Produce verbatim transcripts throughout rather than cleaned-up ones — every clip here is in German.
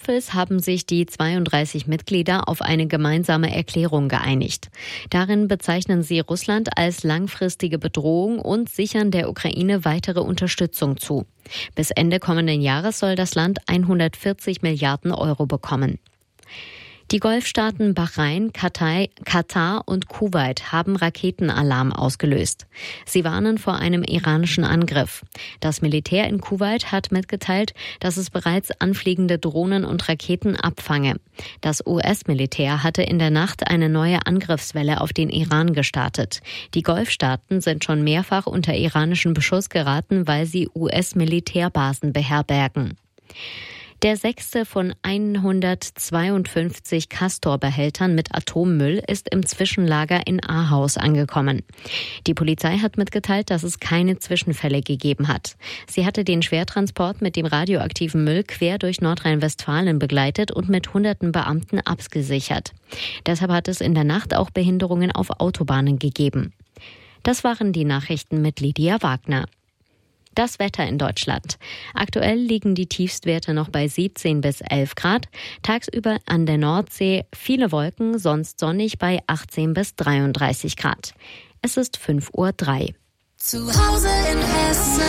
Gipfels haben sich die zweiunddreißig Mitglieder auf eine gemeinsame Erklärung geeinigt. Darin bezeichnen sie Russland als langfristige Bedrohung und sichern der Ukraine weitere Unterstützung zu. Bis Ende kommenden Jahres soll das Land hundertvierzig Milliarden Euro bekommen. Die Golfstaaten Bahrain, Katar, Katar und Kuwait haben Raketenalarm ausgelöst. Sie warnen vor einem iranischen Angriff. Das Militär in Kuwait hat mitgeteilt, dass es bereits anfliegende Drohnen und Raketen abfange. Das U S-Militär hatte in der Nacht eine neue Angriffswelle auf den Iran gestartet. Die Golfstaaten sind schon mehrfach unter iranischen Beschuss geraten, weil sie U S-Militärbasen beherbergen. Der sechste von hundertzweiundfünfzig Castor-Behältern mit Atommüll ist im Zwischenlager in Ahaus angekommen. Die Polizei hat mitgeteilt, dass es keine Zwischenfälle gegeben hat. Sie hatte den Schwertransport mit dem radioaktiven Müll quer durch Nordrhein-Westfalen begleitet und mit hunderten Beamten abgesichert. Deshalb hat es in der Nacht auch Behinderungen auf Autobahnen gegeben. Das waren die Nachrichten mit Lydia Wagner. Das Wetter in Deutschland. Aktuell liegen die Tiefstwerte noch bei siebzehn bis elf Grad. Tagsüber an der Nordsee viele Wolken, sonst sonnig bei achtzehn bis dreiunddreißig Grad. Es ist fünf Uhr drei. Zu Hause in Hessen.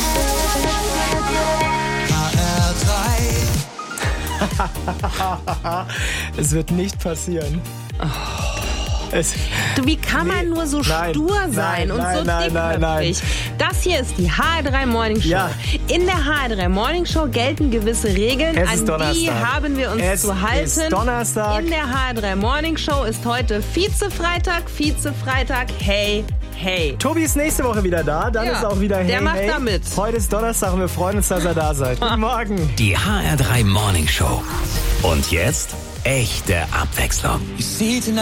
H R drei. Es wird nicht passieren. Oh. Es, du, wie kann man nee, nur so nein, stur sein nein, und nein, so nein, nein, nein. Das hier ist die H R drei Morning Show. Ja. In der H R drei Morning Show gelten gewisse Regeln, es an ist die haben wir uns es zu halten. Ist Donnerstag. In der H R drei Morning Show ist heute Vize-Freitag, Vize-Freitag, hey, hey. Tobi ist nächste Woche wieder da, dann ja, ist auch wieder hey, der macht hey. da mit. Heute ist Donnerstag und wir freuen uns, dass ihr da seid. Guten Morgen. Die H R drei Morning Show. Und jetzt echte Abwechslung.